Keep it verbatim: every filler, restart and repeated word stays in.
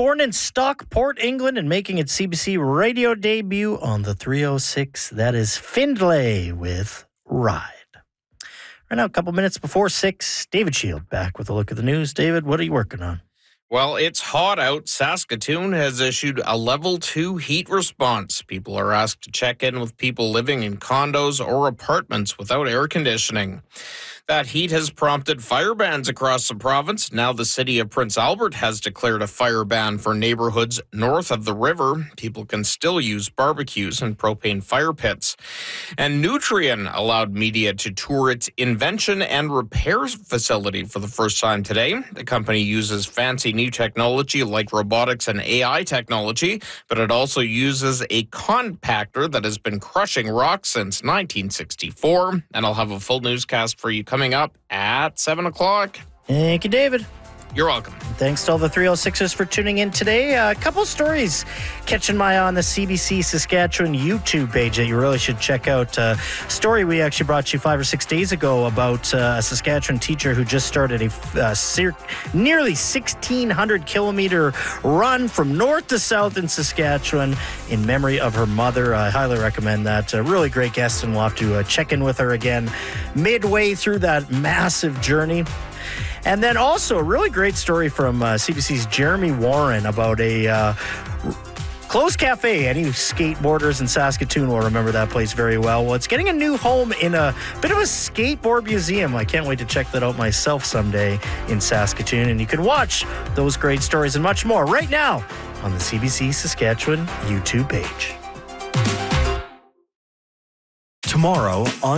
born in Stockport, England, and making its C B C radio debut on the three oh six. That is Findlay with Ride. Right now, a couple minutes before six, David Shield back with a look at the news. David, what are you working on? Well, it's hot out. Saskatoon has issued a level two heat response. People are asked to check in with people living in condos or apartments without air conditioning. That heat has prompted fire bans across the province. Now the city of Prince Albert has declared a fire ban for neighborhoods north of the river. People can still use barbecues and propane fire pits. And Nutrien allowed media to tour its invention and repair facility for the first time today. The company uses fancy new technology like robotics and A I technology, but it also uses a compactor that has been crushing rocks since nineteen sixty-four. And I'll have a full newscast for you coming up at seven o'clock. Thank you, David. You're welcome. Thanks to all the three oh sixers for tuning in today. A couple stories catching my eye on the C B C Saskatchewan YouTube page that you really should check out. A story we actually brought you five or six days ago about uh, a Saskatchewan teacher who just started a uh, ser- nearly sixteen hundred kilometer run from north to south in Saskatchewan in memory of her mother. I highly recommend that. A really great guest, and we'll have to uh, check in with her again midway through that massive journey. And then also a really great story from uh, C B C's Jeremy Warren about a uh, closed cafe. Any skateboarders in Saskatoon will remember that place very well. Well, it's getting a new home in a bit of a skateboard museum. I can't wait to check that out myself someday in Saskatoon. And you can watch those great stories and much more right now on the C B C Saskatchewan YouTube page. Tomorrow on